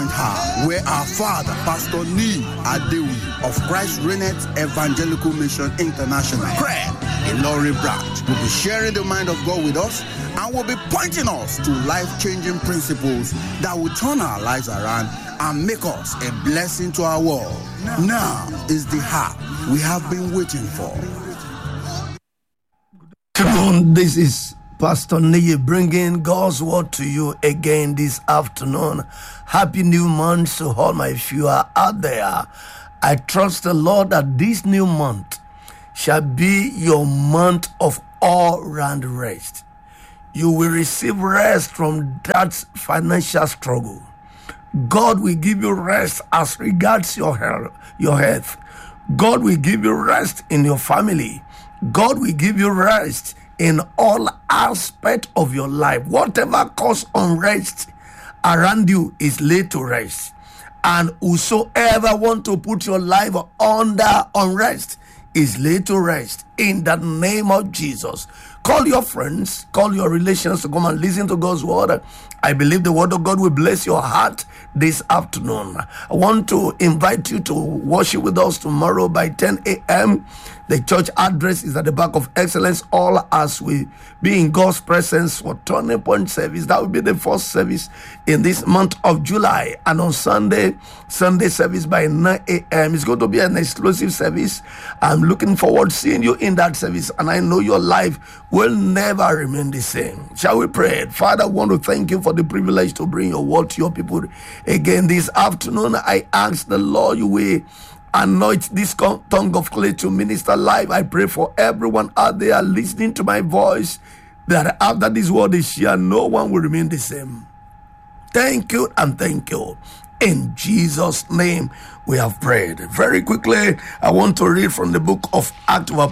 Hub, where our father, Pastor Nee Adewi of Christ Reigneth Evangelical Mission International, CREM, Ilori branch, will be sharing the mind of God with us and will be pointing us to life-changing principles that will turn our lives around and make us a blessing to our world. Now is the Hub we have been waiting for. This is Pastor Nee bringing God's word to you again this afternoon. Happy new month to all my viewers out there. I trust the Lord that this new month shall be your month of all-round rest. You will receive rest from that financial struggle. God will give you rest as regards your health. God will give you rest in your family. God will give you rest in all aspects of your life. Whatever cause unrest around you is laid to rest. And whosoever want to put your life under unrest is laid to rest in the name of Jesus. Call your friends, call your relations to come and listen to God's word. I believe the word of God will bless your heart this afternoon. I want to invite you to worship with us tomorrow by 10 a.m. The church address is at the back of Excellence Hall as we be in God's presence for Turning Point service. That will be the first service in this month of July. And on Sunday service by 9 a.m. It's going to be an exclusive service. I'm looking forward to seeing you in that service. And I know your life will never remain the same. Shall we pray? Father, I want to thank you for the privilege to bring your word to your people again this afternoon. I ask the Lord you will anoint this tongue of clay to minister life. I pray for everyone out there listening to my voice that after this word is shared, no one will remain the same. Thank you and thank you. In Jesus' name we have prayed. Very quickly, I want to read from the book of Acts of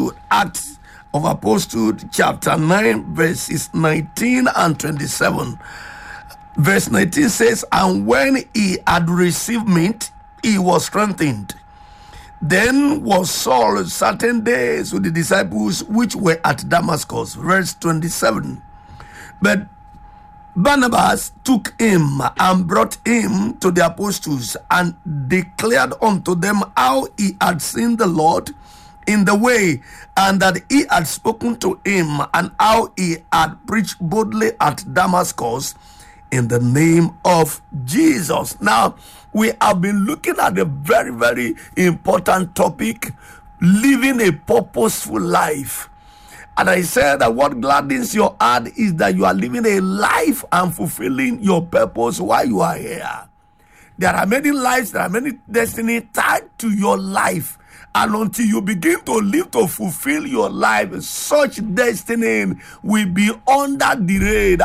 Apostles, chapter 9, verses 19 and 27. Verse 19 says, "And when he had received meat, he was strengthened. Then was Saul certain days with the disciples which were at Damascus." Verse 27. "But Barnabas took him and brought him to the apostles and declared unto them how he had seen the Lord in the way, and that he had spoken to him, and how he had preached boldly at Damascus in the name of Jesus." Now, we have been looking at a very, very important topic, living a purposeful life. And I said that what gladdens your heart is that you are living a life and fulfilling your purpose while you are here. There are many lives, there are many destinies tied to your life. And until you begin to live to fulfill your life, such destiny will be delayed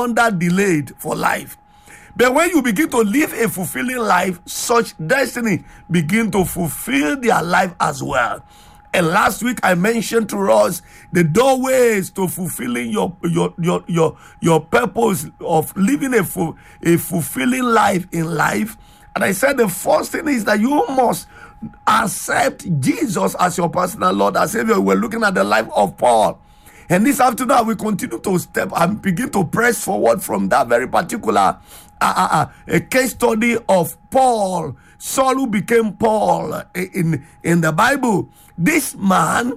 for life. But when you begin to live a fulfilling life, such destiny begin to fulfill their life as well. And last week I mentioned to us the doorways to fulfilling your purpose of living a fulfilling life in life. And I said the first thing is that you must accept Jesus as your personal Lord and Savior. We're looking at the life of Paul. And this afternoon we continue to step and begin to press forward from that very particular a case study of Paul, Saul, who became Paul in the Bible. This man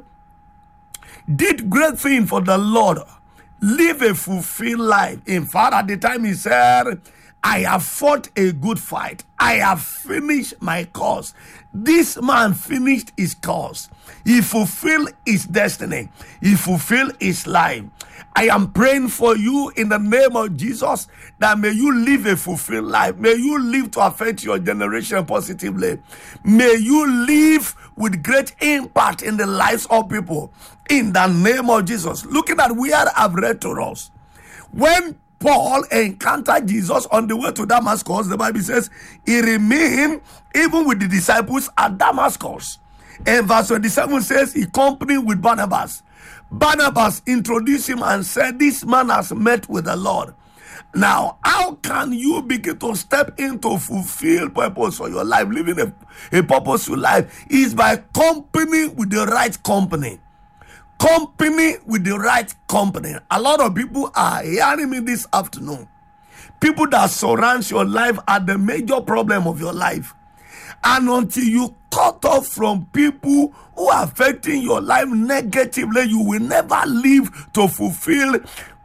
did great things for the Lord, live a fulfilled life. In fact, at the time he said, "I have fought a good fight. I have finished my course." This man finished his course. He fulfilled his destiny. He fulfilled his life. I am praying for you in the name of Jesus that may you live a fulfilled life. May you live to affect your generation positively. May you live with great impact in the lives of people in the name of Jesus. Looking at where I've read to us, when Paul encountered Jesus on the way to Damascus, the Bible says he remained even with the disciples at Damascus. And verse 27 says he companied with Barnabas. Barnabas introduced him and said, "This man has met with the Lord." Now, how can you begin to step into fulfill purpose for your life, living a purposeful life? Is by company with the right company. Company with the right company. A lot of people are hearing me this afternoon. People that surround your life are the major problem of your life. And until you cut off from people who are affecting your life negatively, you will never live to fulfill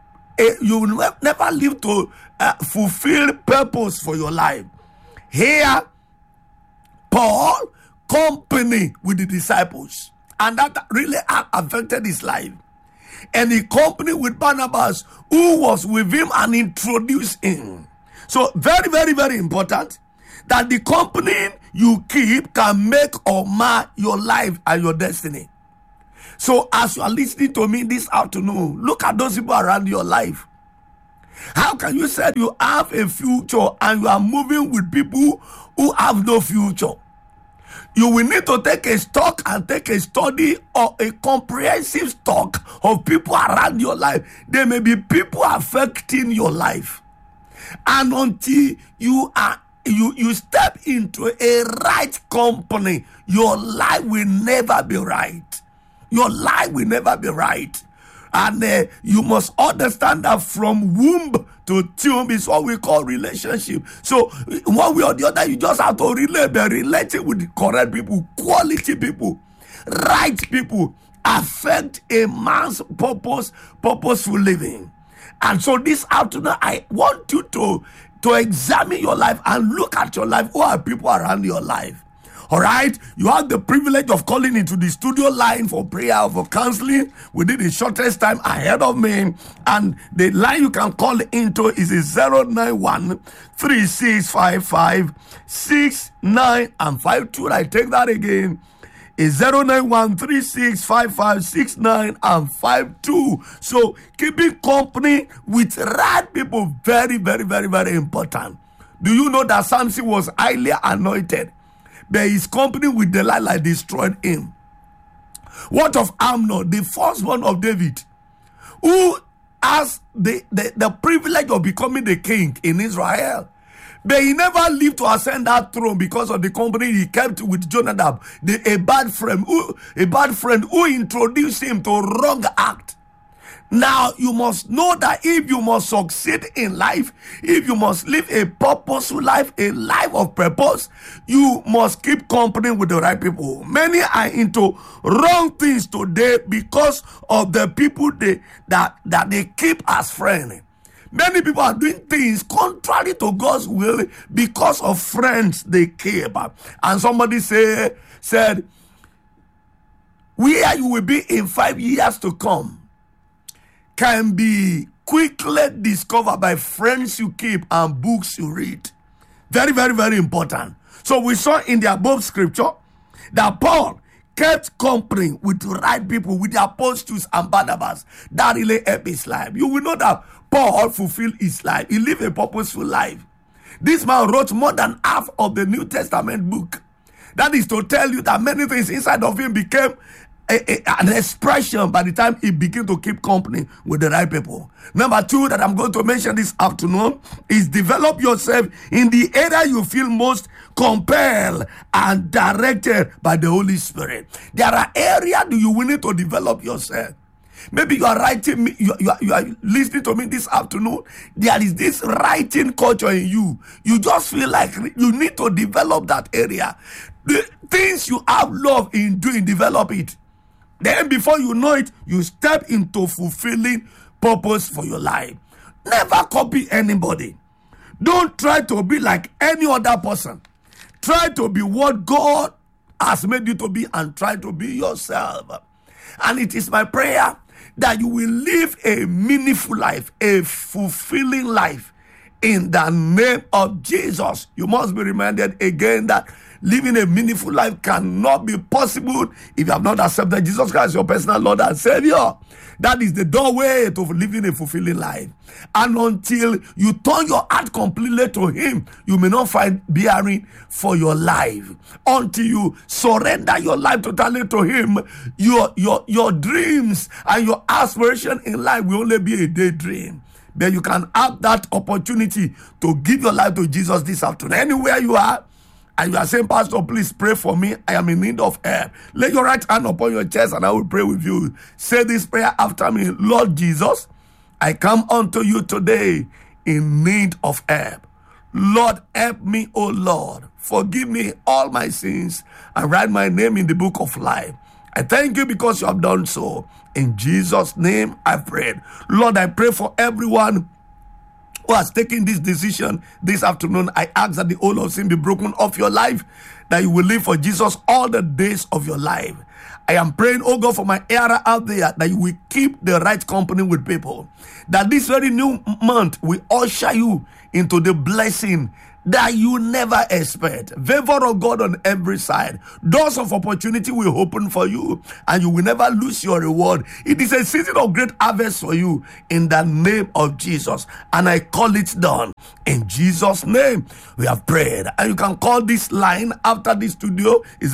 fulfill purpose for your life. Here, Paul company with the disciples, and that really affected his life. And he company with Barnabas, who was with him and introduced him. So very, very, very important that the company you keep can make or mar your life and your destiny. So as you are listening to me this afternoon, look at those people around your life. How can you say you have a future and you are moving with people who have no future? You will need to take a stock and take a study or a comprehensive stock of people around your life. There may be people affecting your life. And until you step into a right company, your life will never be right. Your life will never be right. And you must understand that from womb to tomb is what we call relationship. So one way or the other, you just have to relating with the correct people, quality people, right people, affect a man's purposeful living. And so this afternoon, I want you to examine your life and look at your life. Who are people around your life? All right, you have the privilege of calling into the studio line for prayer or for counseling within the shortest time ahead of me. And the line you can call into is 091-3655-6952. I take that again. It's 091-3655-6952. So keeping company with right people, very, very, very, very important. Do you know that Samson was highly anointed? But his company with Delilah destroyed him. What of Amnon, the firstborn of David, who has the privilege of becoming the king in Israel? But he never lived to ascend that throne because of the company he kept with Jonadab, a bad friend who introduced him to wrong act. Now, you must know that if you must succeed in life, if you must live a purposeful life, a life of purpose, you must keep company with the right people. Many are into wrong things today because of the people that they keep as friends. Many people are doing things contrary to God's will because of friends they keep. And somebody said, where you will be in 5 years to come can be quickly discovered by friends you keep and books you read. Very, very, very important. So we saw in the above scripture that Paul kept company with the right people, with the apostles and Barnabas. That really helped his life. You will know that Paul fulfilled his life. He lived a purposeful life. This man wrote more than half of the New Testament book. That is to tell you that many things inside of him became an expression by the time he began to keep company with the right people. Number 2 that I'm going to mention this afternoon is develop yourself in the area you feel most compelled and directed by the Holy Spirit. There are areas you will need to develop yourself. Maybe you are writing me, you are listening to me this afternoon. There is this writing culture in you. You just feel like you need to develop that area. The things you have love in doing, develop it. Then before you know it, you step into fulfilling purpose for your life. Never copy anybody. Don't try to be like any other person. Try to be what God has made you to be and try to be yourself. And it is my prayer that you will live a meaningful life, a fulfilling life in the name of Jesus. You must be reminded again that living a meaningful life cannot be possible if you have not accepted Jesus Christ, your personal Lord and Savior. That is the doorway to living a fulfilling life. And until you turn your heart completely to Him, you may not find bearing for your life. Until you surrender your life totally to Him, your dreams and your aspiration in life will only be a daydream. Then you can have that opportunity to give your life to Jesus this afternoon. Anywhere you are, and you are saying, Pastor, please pray for me. I am in need of help. Lay your right hand upon your chest and I will pray with you. Say this prayer after me. Lord Jesus, I come unto you today in need of help. Lord, help me, O Lord. Forgive me all my sins and write my name in the book of life. I thank you because you have done so. In Jesus' name I prayed. Lord, I pray for everyone who has taken this decision this afternoon. I ask that the whole of sin be broken off your life, that you will live for Jesus all the days of your life. I am praying, oh God, for my era out there, that you will keep the right company with people. That this very new month will usher you into the blessing that you never expect. Favor of God on every side. Doors of opportunity will open for you, and you will never lose your reward. It is a season of great harvest for you in the name of Jesus. And I call it done. In Jesus' name, we have prayed. And you can call this line after the studio is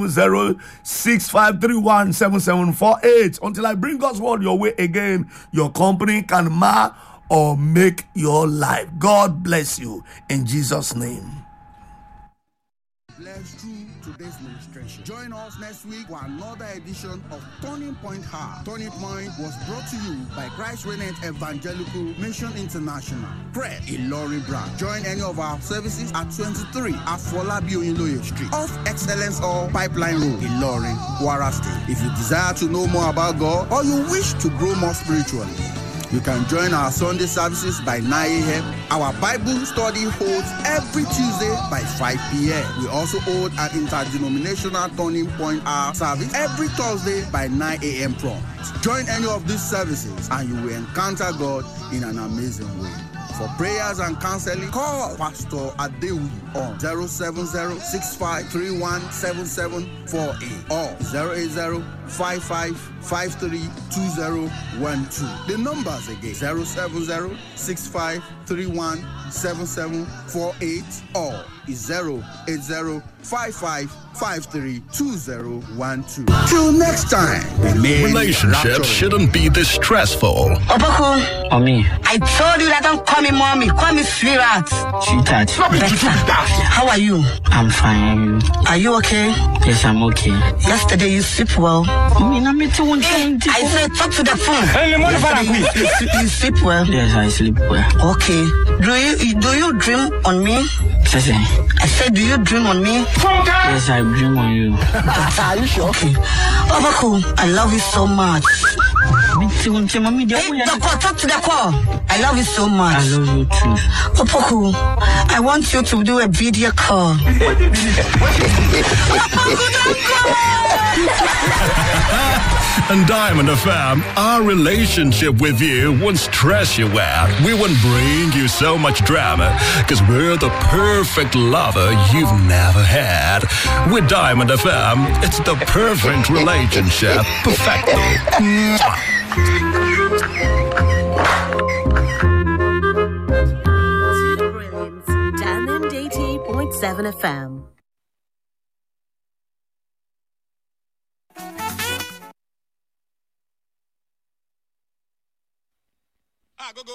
070-6531-7748. Until I bring God's word your way again, your company can mar or make your life. God bless you in Jesus' name. Blessed through today's ministration. Join us next week for another edition of Turning Point Heart. Turning Point was brought to you by Christ Renet Evangelical Mission International. Pray Ilori branch. Join any of our services at 23 Afolabi Oyinloye Street off Excellence Hall Pipeline Road, Ilorin, Kwara State. If you desire to know more about God or you wish to grow more spiritually, you can join our Sunday services by 9 a.m. Our Bible study holds every Tuesday by 5 p.m. We also hold an interdenominational Turning Point Hour service every Thursday by 9 a.m. prompt. Join any of these services and you will encounter God in an amazing way. For prayers and counseling, call Pastor Adewi on 070-6531-7748 or 080-5553-2012. The numbers again, 070-6531-7748 or 080-5553-2012. Till next time, relationships shouldn't be this stressful. Opoku, Mommy. I told you that don't call me mommy, call me sweetheart. Sweetheart. How are you? I'm fine. Are you okay? Yes, I'm okay. Yesterday you sleep well. Mommy, I said talk to the phone. You sleep well? Yes, I sleep well. Okay. Do you dream on me? Sese. I said, do you dream on me? Yes, I dream on you. Are you sure? Okay. Obaku, I love you so much. The call, talk to the call. I love you so much. I love you too. Opoku, I want you to do a video call. And Diamond FM, our relationship with you won't stress you out. We won't bring you so much drama, because we're the perfect lover you've never had. With Diamond FM, it's the perfect relationship. Perfecto. Brilliant. Diamond 80.7 FM. Go.